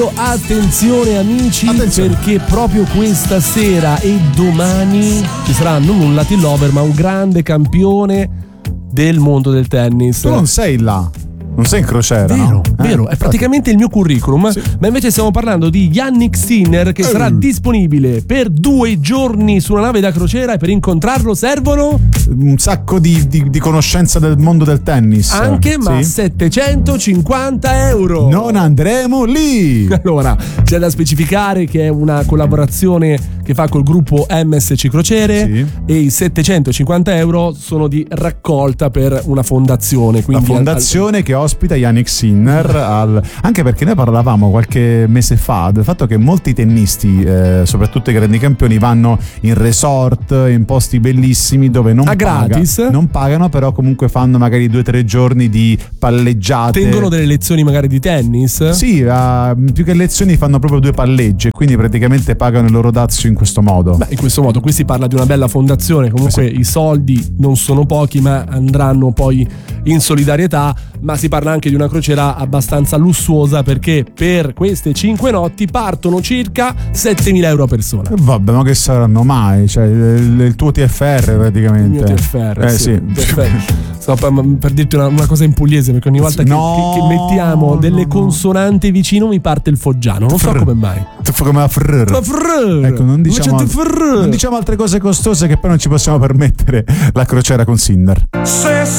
Attenzione amici, perché proprio questa sera e domani ci sarà non un Latin lover ma un grande campione del mondo del tennis. Tu non sei là, non sei in crociera, vero, no? Vero, è praticamente il mio curriculum, sì. Ma invece stiamo parlando di Jannik Sinner, che sarà disponibile per 2 giorni su una nave da crociera, e per incontrarlo servono un sacco di conoscenza del mondo del tennis. Anche, ma 750 euro. Non andremo lì. Allora, c'è da specificare che è una collaborazione che fa col gruppo MSC Crociere, sì. E i 750 euro sono di raccolta per una fondazione. Quindi la fondazione che ospita Jannik Sinner, anche perché noi parlavamo qualche mese fa del fatto che molti tennisti, soprattutto i grandi campioni, vanno in resort, in posti bellissimi dove non pagano, però comunque fanno magari 2-3 giorni di palleggiate. Tengono delle lezioni magari di tennis? Sì, più che lezioni fanno proprio 2 palleggi, e quindi praticamente pagano il loro dazio in questo modo. Beh, in questo modo qui si parla di una bella fondazione, comunque sì. I soldi non sono pochi, ma andranno poi in solidarietà. Ma si parla anche di una crociera abbastanza lussuosa, perché per queste 5 notti partono circa 7.000 euro a persona. Vabbè, ma che saranno mai? Cioè il tuo TFR praticamente. Il mio TFR, sì. Sto per dirti una cosa in pugliese, perché ogni volta che mettiamo delle consonanti vicino mi parte il foggiano, non so come mai. Come la frr. Ecco, non diciamo altre cose costose, che poi non ci possiamo permettere la crociera con Sinner.